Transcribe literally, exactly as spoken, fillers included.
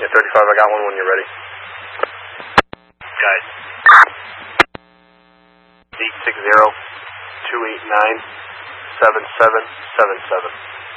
Unit thirty-five, I got one when you're ready. Guys. eight six zero, two eight nine, seven seven seven seven.